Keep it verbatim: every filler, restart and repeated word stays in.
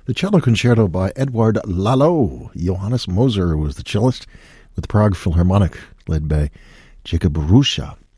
The cello concerto by Edouard Lalo. Johannes Moser was the cellist, with the Prague Philharmonic, led by Jacob Ruscha.